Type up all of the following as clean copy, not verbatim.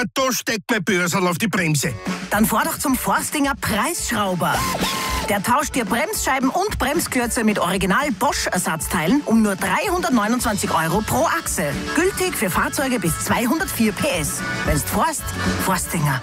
da steckt mein Börsal auf die Bremse. Dann fahr doch zum Forstinger Preisschrauber. Der tauscht dir Bremsscheiben und Bremskürze mit Original Bosch-Ersatzteilen um nur 329 € pro Achse. Gültig für Fahrzeuge bis 204 PS. Wenn's fährst, Forstinger.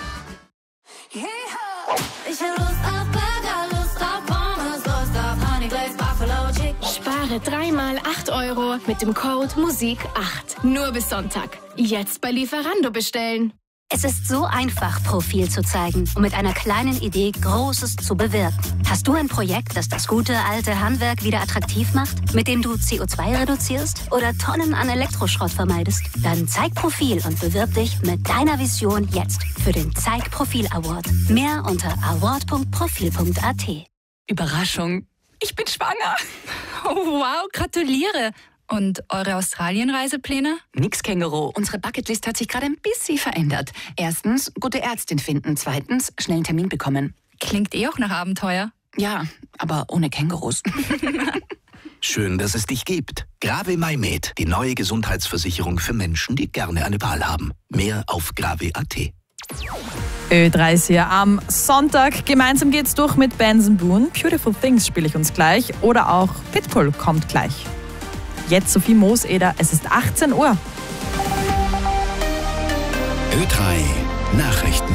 Ich hab Lust auf Burger, Lust auf Pommes, Lust auf Honey Glazed Buffalo Chicken. Spare 3 x 8 € mit dem Code MUSIK8. Nur bis Sonntag. Jetzt bei Lieferando bestellen. Es ist so einfach, Profil zu zeigen und mit einer kleinen Idee Großes zu bewirken. Hast du ein Projekt, das das gute alte Handwerk wieder attraktiv macht, mit dem du CO2 reduzierst oder Tonnen an Elektroschrott vermeidest? Dann zeig Profil und bewirb dich mit deiner Vision jetzt für den Zeig Profil Award. Mehr unter award.profil.at. Überraschung, ich bin schwanger. Oh, wow, gratuliere. Und eure Australien-Reisepläne? Nix, Känguru. Unsere Bucketlist hat sich gerade ein bisschen verändert. Erstens, gute Ärztin finden. Zweitens, schnell einen Termin bekommen. Klingt auch nach Abenteuer. Ja, aber ohne Kängurus. Schön, dass es dich gibt. Grave MyMed, die neue Gesundheitsversicherung für Menschen, die gerne eine Wahl haben. Mehr auf grave.at. Ö3 ist hier am Sonntag. Gemeinsam geht's durch mit Benson Boone. Beautiful Things spiele ich uns gleich. Oder auch Pitbull kommt gleich. Jetzt Sophie Mooseder, es ist 18 Uhr. Ö3 Nachrichten.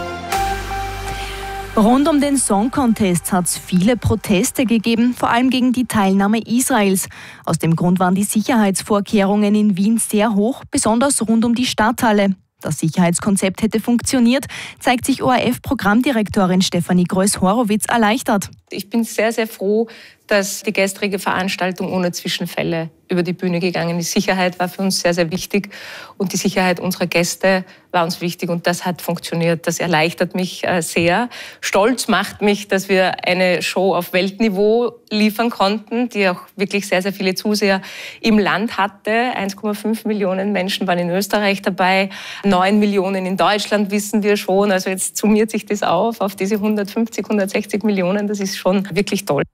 Rund um den Song Contest hat es viele Proteste gegeben, vor allem gegen die Teilnahme Israels. Aus dem Grund waren die Sicherheitsvorkehrungen in Wien sehr hoch, besonders rund um die Stadthalle. Das Sicherheitskonzept hätte funktioniert, zeigt sich ORF-Programmdirektorin Stefanie Greuß-Horowitz erleichtert. Ich bin sehr, sehr froh, dass die gestrige Veranstaltung ohne Zwischenfälle über die Bühne gegangen ist. Sicherheit war für uns sehr, sehr wichtig und die Sicherheit unserer Gäste war uns wichtig und das hat funktioniert. Das erleichtert mich sehr. Stolz macht mich, dass wir eine Show auf Weltniveau liefern konnten, die auch wirklich sehr, sehr viele Zuseher im Land hatte. 1,5 Millionen Menschen waren in Österreich dabei, 9 Millionen in Deutschland, wissen wir schon. Also jetzt summiert sich das auf diese 150, 160 Millionen. Das ist schon wirklich toll.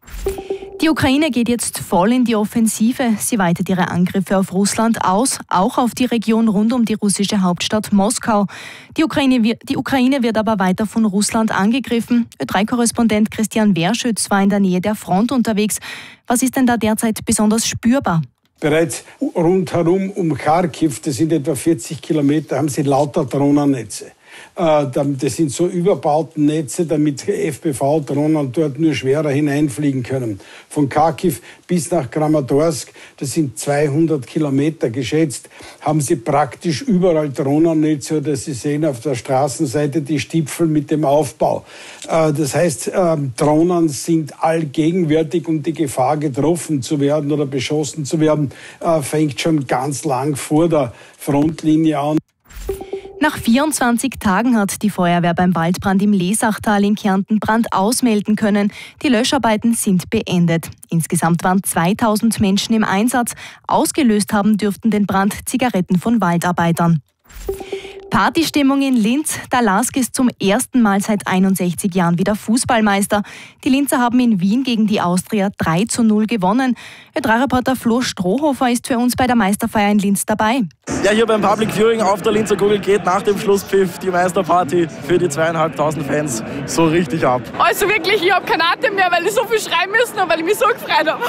Die Ukraine geht jetzt voll in die Offensive. Sie weitet ihre Angriffe auf Russland aus, auch auf die Region rund um die russische Hauptstadt Moskau. Die Ukraine wird aber weiter von Russland angegriffen. Ö3-Korrespondent Christian Werschütz war in der Nähe der Front unterwegs. Was ist denn da derzeit besonders spürbar? Bereits rundherum um Kharkiv, das sind etwa 40 Kilometer, haben sie lauter Drohnennetze. Das sind so überbauten Netze, damit FPV-Drohnen dort nur schwerer hineinfliegen können. Von Kharkiv bis nach Kramatorsk, das sind 200 Kilometer geschätzt, haben sie praktisch überall Drohnennetze. Oder Sie sehen auf der Straßenseite die Stipfel mit dem Aufbau. Das heißt, Drohnen sind allgegenwärtig und die Gefahr, getroffen zu werden oder beschossen zu werden, fängt schon ganz lang vor der Frontlinie an. Nach 24 Tagen hat die Feuerwehr beim Waldbrand im Lesachtal in Kärnten Brand ausmelden können. Die Löscharbeiten sind beendet. Insgesamt waren 2000 Menschen im Einsatz. Ausgelöst haben dürften den Brand Zigaretten von Waldarbeitern. Partystimmung in Linz. Der LASK ist zum ersten Mal seit 61 Jahren wieder Fußballmeister. Die Linzer haben in Wien gegen die Austria 3:0 gewonnen. Ö3-Reporter Flo Strohhofer ist für uns bei der Meisterfeier in Linz dabei. Ja, hier beim Public Viewing auf der Linzer Kugel geht nach dem Schlusspfiff die Meisterparty für die 2500 Fans so richtig ab. Also wirklich, ich habe keinen Atem mehr, weil ich so viel schreiben müssen habe, weil ich mich so gefreut habe.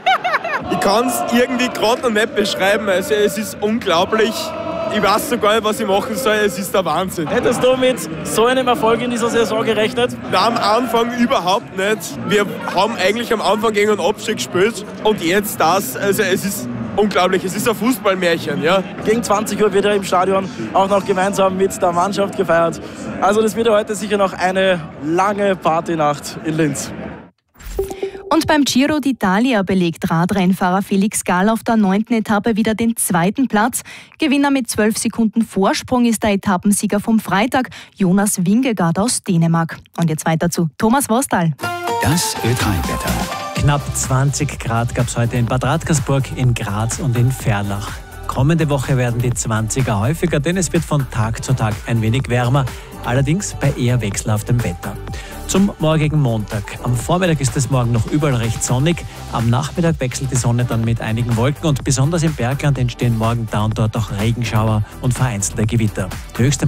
Ich kann es irgendwie gerade noch nicht beschreiben. Also es ist unglaublich. Ich weiß sogar nicht, was ich machen soll. Es ist der Wahnsinn. Hättest du mit so einem Erfolg in dieser Saison gerechnet? Na, am Anfang überhaupt nicht. Wir haben eigentlich am Anfang gegen einen Abstieg gespielt. Und jetzt das. Also es ist unglaublich. Es ist ein Fußballmärchen. Ja. Gegen 20 Uhr wird er im Stadion auch noch gemeinsam mit der Mannschaft gefeiert. Also das wird heute sicher noch eine lange Partynacht in Linz. Und beim Giro d'Italia belegt Radrennfahrer Felix Gall auf der 9. Etappe wieder den 2. Platz. Gewinner mit 12 Sekunden Vorsprung ist der Etappensieger vom Freitag, Jonas Vingegaard aus Dänemark. Und jetzt weiter zu Thomas Wostal. Das Ö3-Wetter. Knapp 20 Grad gab es heute in Bad Radkersburg, in Graz und in Ferlach. Kommende Woche werden die 20er häufiger, denn es wird von Tag zu Tag ein wenig wärmer, allerdings bei eher wechselhaftem Wetter. Zum morgigen Montag. Am Vormittag ist es morgen noch überall recht sonnig. Am Nachmittag wechselt die Sonne dann mit einigen Wolken und besonders im Bergland entstehen morgen da und dort auch Regenschauer und vereinzelte Gewitter. Die höchste